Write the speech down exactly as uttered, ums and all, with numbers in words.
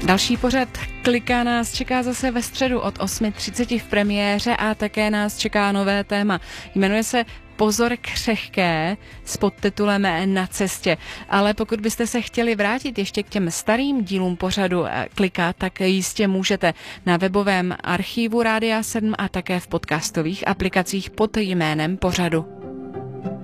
Další pořad Klika nás čeká zase ve středu od osm třicet v premiéře a také nás čeká nové téma. Jmenuje se Pozor křehké s podtitulem Na cestě. Ale pokud byste se chtěli vrátit ještě k těm starým dílům pořadu Klika, tak jistě můžete na webovém archívu Rádia sedm a také v podcastových aplikacích pod jménem pořadu.